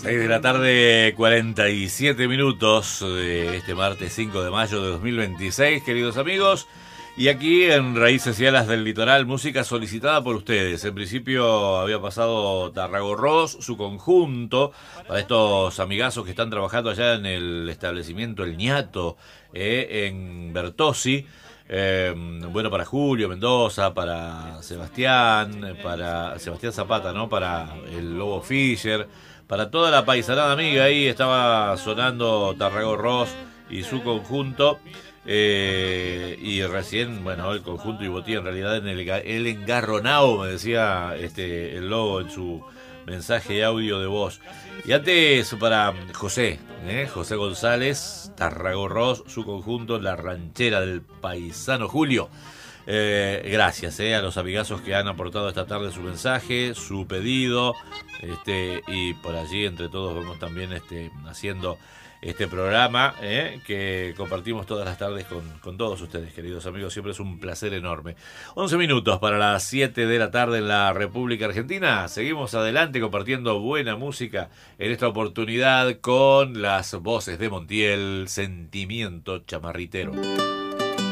6 de la tarde, 47 minutos de este martes 5 de mayo de 2026, queridos amigos. Y aquí en Raíces y Alas del Litoral, música solicitada por ustedes. En principio había pasado Tarragorros, su conjunto, para estos amigazos que están trabajando allá en el establecimiento El Ñato, en Bertozzi. Bueno, para Julio Mendoza, para Sebastián Zapata, ¿no? Para el Lobo Fischer, para toda la paisanada amiga. Ahí estaba sonando Tarragorros y su conjunto. Y recién, bueno, el conjunto y Botí en realidad en el engarronao, me decía el Lobo en su mensaje de audio de voz. Y antes para José González, Tarragorros, su conjunto, La Ranchera del Paisano Julio. Gracias a los amigazos que han aportado esta tarde su mensaje, su pedido, y por allí entre todos vamos también haciendo este programa que compartimos todas las tardes con todos ustedes, queridos amigos. Siempre es un placer enorme. 11 minutos para las 7 de la tarde en la República Argentina. Seguimos adelante compartiendo buena música en esta oportunidad con las voces de Montiel, Sentimiento Chamarritero.